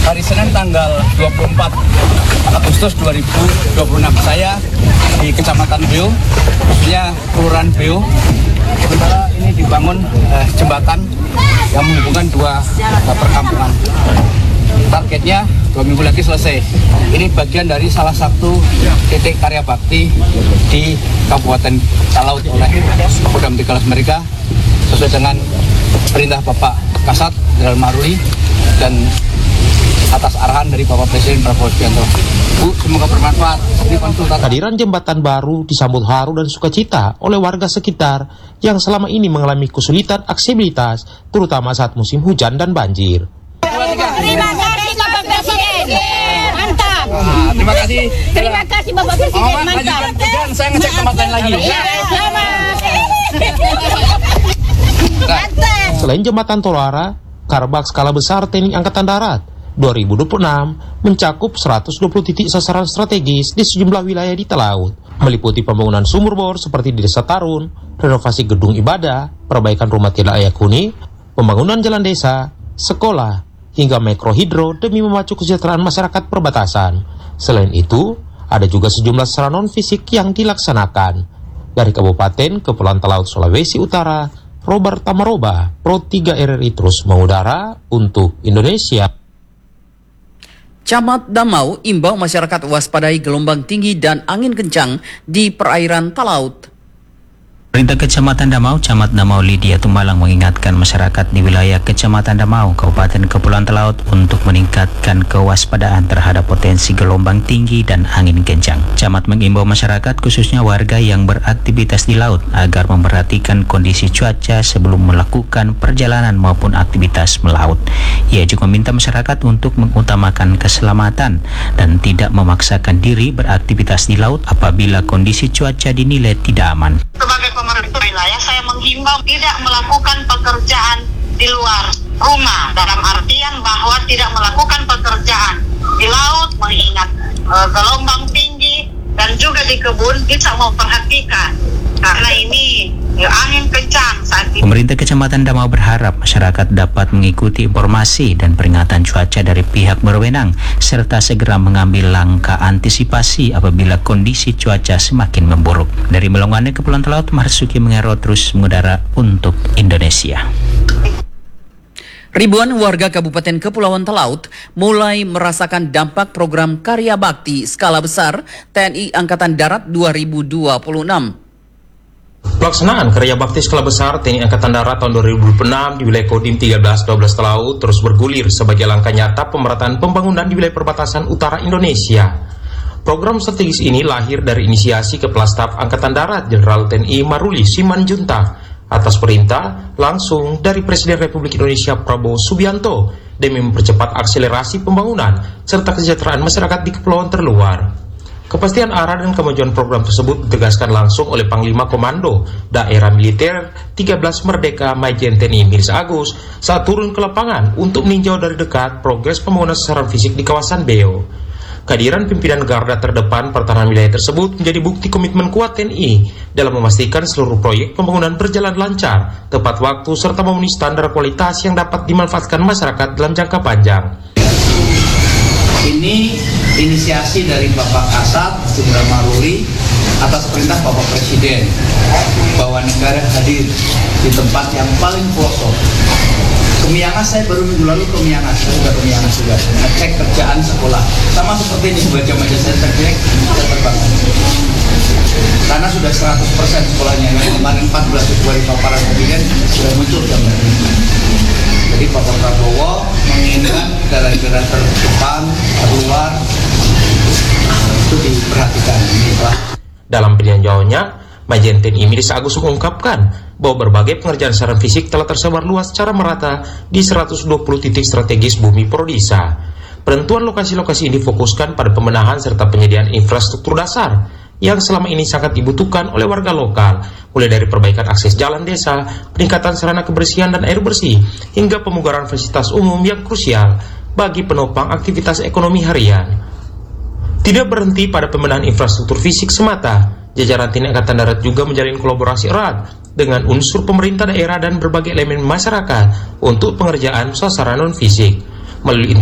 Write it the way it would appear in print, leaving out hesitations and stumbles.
hari Senin tanggal 24 Agustus 2026 saya di Kecamatan Beo, khususnya Kelurahan Beo. Sementara ini dibangun jembatan yang menghubungkan dua perkampungan. Targetnya 2 minggu lagi selesai. Ini bagian dari salah satu titik karya bakti di Kabupaten Talaut oleh Kodam 13 mereka sesuai dengan perintah Bapak Kasat Jenderal Maruli dan atas arahan dari Bapak Presiden Prabowo Subianto. Bu, semoga bermanfaat. Ini konsultasi. Kehadiran jembatan baru disambut haru dan sukacita oleh warga sekitar yang selama ini mengalami kesulitan aksesibilitas, terutama saat musim hujan dan banjir. Terima kasih Bapak Presiden, mantap. Terima kasih. Terima kasih Bapak Presiden, mantap. Dan saya ngecek tempat lain lagi. Selain jembatan Tolara, Karbak skala besar TNI Angkatan Darat 2026 mencakup 120 titik sasaran strategis di sejumlah wilayah di Talaut, meliputi pembangunan sumur bor seperti di Desa Tarun, renovasi gedung ibadah, perbaikan rumah tidak layak huni, pembangunan jalan desa, sekolah, hingga mikrohidro demi memacu kesejahteraan masyarakat perbatasan. Selain itu, ada juga sejumlah sarana non-fisik yang dilaksanakan. Dari Kabupaten Kepulauan Talaut, Sulawesi Utara, Robert Tamaroba, Pro 3 RRI terus mengudara untuk Indonesia. Camat Damau imbau masyarakat waspadai gelombang tinggi dan angin kencang di perairan Talaut. Pemerintah Kecamatan Damau, Camat Damau Lydia Tumbalang mengingatkan masyarakat di wilayah Kecamatan Damau, Kabupaten Kepulauan Talaut untuk meningkatkan kewaspadaan terhadap potensi gelombang tinggi dan angin kencang. Camat mengimbau masyarakat khususnya warga yang beraktivitas di laut agar memperhatikan kondisi cuaca sebelum melakukan perjalanan maupun aktivitas melaut. Ia juga meminta masyarakat untuk mengutamakan keselamatan dan tidak memaksakan diri beraktivitas di laut apabila kondisi cuaca dinilai tidak aman. Sebagai pemerintah wilayah, saya menghimbau tidak melakukan pekerjaan di luar rumah, dalam artian bahwa tidak melakukan pekerjaan di laut, mengingat gelombang tinggi, dan juga di kebun bisa memperhatikan karena ini angin kencang saat ini. Pemerintah Kecamatan Damau berharap masyarakat dapat mengikuti informasi dan peringatan cuaca dari pihak berwenang serta segera mengambil langkah antisipasi apabila kondisi cuaca semakin memburuk. Dari Melongane Kepulauan Talaut, Marsuki Mengero terus mengudara untuk Indonesia. Ribuan warga Kabupaten Kepulauan Talaut mulai merasakan dampak program karya bakti skala besar TNI Angkatan Darat 2026. Pelaksanaan karya bakti skala besar TNI Angkatan Darat tahun 2026 di wilayah Kodim 13-12 Talaut terus bergulir sebagai langkah nyata pemerataan pembangunan di wilayah perbatasan utara Indonesia. Program strategis ini lahir dari inisiasi Kepala Staf Angkatan Darat Jenderal TNI Maruli Simanjuntak atas perintah langsung dari Presiden Republik Indonesia Prabowo Subianto demi mempercepat akselerasi pembangunan serta kesejahteraan masyarakat di kepulauan terluar. Kepastian arah dan kemajuan program tersebut ditegaskan langsung oleh Panglima Komando Daerah Militer 13 Merdeka Majen TNI Mirza Agus saat turun ke lapangan untuk meninjau dari dekat progres pembangunan sasaran fisik di kawasan Beo. Kehadiran pimpinan garda terdepan pertahanan wilayah tersebut menjadi bukti komitmen kuat TNI dalam memastikan seluruh proyek pembangunan berjalan lancar, tepat waktu, serta memenuhi standar kualitas yang dapat dimanfaatkan masyarakat dalam jangka panjang. Ini inisiasi dari Bapak Kasat Jenderal Maruli atas perintah Bapak Presiden bahwa negara hadir di tempat yang paling pelosok. Kemiangas, saya baru minggu lalu ke Miangas, saya sudah ke Miangas juga ngecek kerjaan sekolah sama seperti ini, baca-baca saya cek terbang karena sudah 100% sekolahnya. Yang kemarin 14 Februari paparan Presiden sudah muncul gambar ini. Jadi Bapak Prabowo menginginkan negara-negara terdepan, terluar itu diperhatikan. Dalam peninjauannya, Majen TNI Mirza Agus mengungkapkan bahwa berbagai pengerjaan sasaran fisik telah tersebar luas secara merata di 120 titik strategis bumi Prodisa. Penentuan lokasi-lokasi ini difokuskan pada pembenahan serta penyediaan infrastruktur dasar yang selama ini sangat dibutuhkan oleh warga lokal, mulai dari perbaikan akses jalan desa, peningkatan sarana kebersihan dan air bersih, hingga pemugaran fasilitas umum yang krusial bagi penopang aktivitas ekonomi harian. Tidak berhenti pada pembenahan infrastruktur fisik semata, jajaran TNI Angkatan Darat juga menjalin kolaborasi erat dengan unsur pemerintah daerah dan berbagai elemen masyarakat untuk pengerjaan sasaran non-fisik melalui